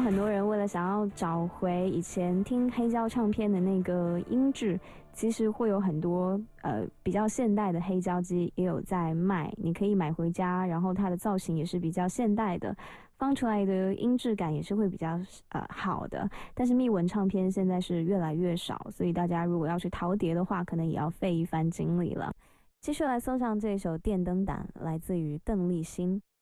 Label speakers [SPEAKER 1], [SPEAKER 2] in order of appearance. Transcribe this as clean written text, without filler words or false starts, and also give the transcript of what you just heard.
[SPEAKER 1] 很多人为了想要找回以前听黑胶唱片的那个音质，其实会有很多比较现代的黑胶机也有在卖，你可以买回家，然后它的造型也是比较现代的，放出来的音质感也是会比较好的。但是密文唱片现在是越来越少，所以大家如果要去淘碟的话，可能也要费一番精力了。继续来送上这首《电灯胆》，来自于邓丽欣。